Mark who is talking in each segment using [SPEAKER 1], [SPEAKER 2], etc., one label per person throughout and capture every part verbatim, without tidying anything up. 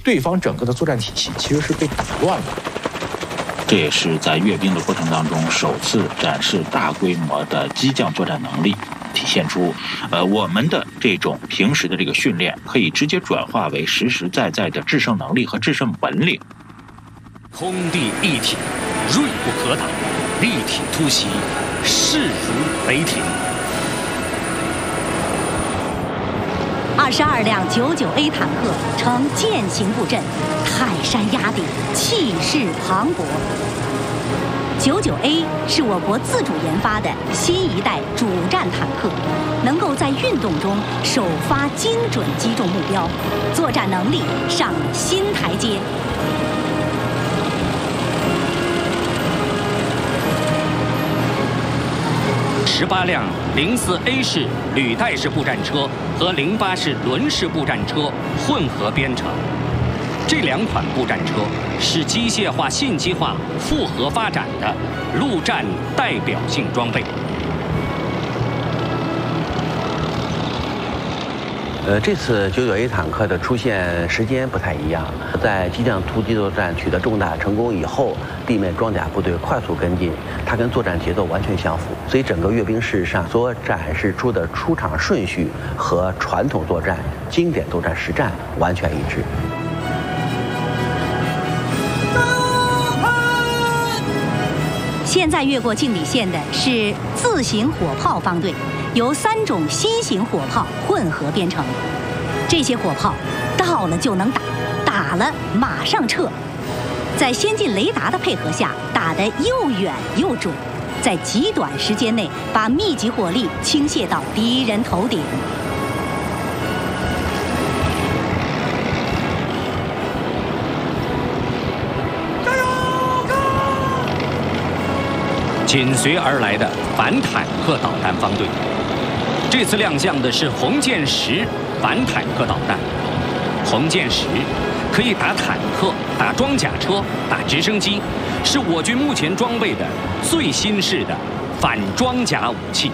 [SPEAKER 1] 对方整个的作战体系其实是被打乱的。
[SPEAKER 2] 这也是在阅兵的过程当中首次展示大规模的机降作战能力，体现出呃我们的这种平时的这个训练可以直接转化为实实在在的制胜能力和制胜本领。
[SPEAKER 3] 空地一体，锐不可挡，立体突袭，势如雷霆。
[SPEAKER 4] 二十二辆九九 A 坦克呈剑形布阵，泰山压顶，气势磅礴。九九 A 是我国自主研发的新一代主战坦克，能够在运动中首发精准击中目标，作战能力上了新台阶。
[SPEAKER 3] 十八辆零四 A 式履带式步战车和零八式轮式步战车混合编成，这两款步战车是机械化、信息化复合发展的陆战代表性装备。
[SPEAKER 5] 呃，这次九九 A 坦克的出现时间不太一样，在机降突击作战取得重大成功以后，地面装甲部队快速跟进，它跟作战节奏完全相符，所以整个阅兵式上所展示出的出场顺序和传统作战、经典作战实战完全一致。
[SPEAKER 4] 现在越过敬礼线的是自行火炮方队，由三种新型火炮混合编成。这些火炮到了就能打，打了马上撤。在先进雷达的配合下，打得又远又准，在极短时间内把密集火力倾泻到敌人头顶。
[SPEAKER 3] 紧随而来的反坦克导弹方队，这次亮相的是红箭十反坦克导弹。红箭十可以打坦克、打装甲车、打直升机，是我军目前装备的最新式的反装甲武器。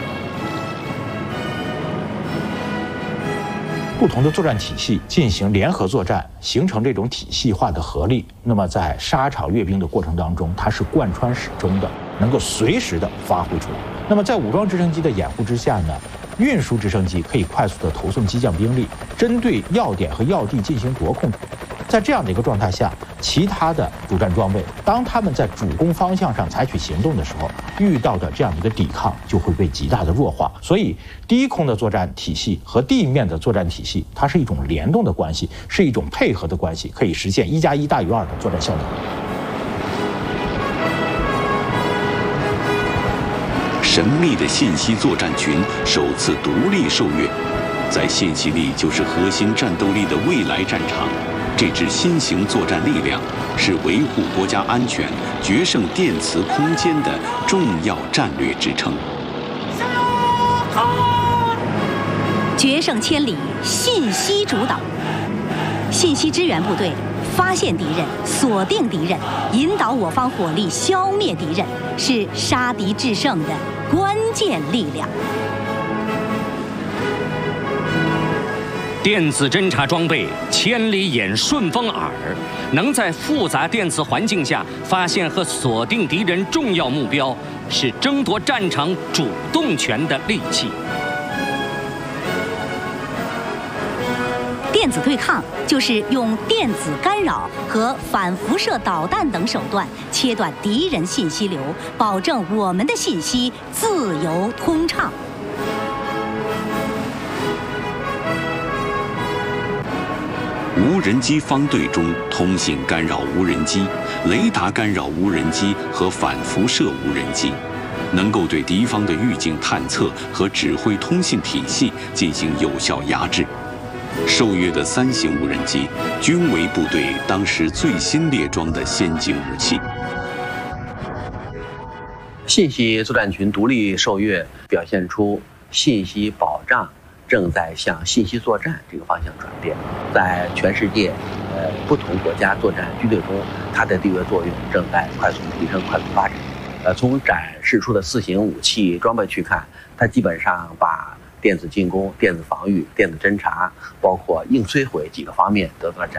[SPEAKER 1] 不同的作战体系进行联合作战，形成这种体系化的合力。那么在沙场阅兵的过程当中，它是贯穿始终的，能够随时的发挥出来。那么在武装直升机的掩护之下呢，运输直升机可以快速的投送机降兵力，针对要点和要地进行夺控。在这样的一个状态下，其他的主战装备当他们在主攻方向上采取行动的时候，遇到的这样的一个抵抗就会被极大的弱化。所以低空的作战体系和地面的作战体系，它是一种联动的关系，是一种配合的关系，可以实现一加一大于二的作战效能。
[SPEAKER 6] 神秘的信息作战群首次独立受阅，在信息力就是核心战斗力的未来战场，这支新型作战力量是维护国家安全、决胜电磁空间的重要战略支撑。
[SPEAKER 4] 决胜千里，信息主导。信息支援部队发现敌人、锁定敌人、引导我方火力消灭敌人，是杀敌制胜的关键力量。
[SPEAKER 3] 电子侦察装备千里眼、顺风耳，能在复杂电磁环境下发现和锁定敌人重要目标，是争夺战场主动权的利器。
[SPEAKER 4] 电子对抗就是用电子干扰和反辐射导弹等手段切断敌人信息流，保证我们的信息自由通畅。
[SPEAKER 6] 无人机方队中，通信干扰无人机、雷达干扰无人机和反辐射无人机，能够对敌方的预警探测和指挥通信体系进行有效压制。受阅的三型无人机均为部队当时最新列装的先进武器。
[SPEAKER 5] 信息作战群独立受阅，表现出信息保障正在向信息作战这个方向转变，在全世界呃不同国家作战军队中，它的地位作用正在快速提升、快速发展。呃，从展示出的四型武器装备去看，它基本上把电子进攻、电子防御、电子侦察，包括硬摧毁几个方面得到了展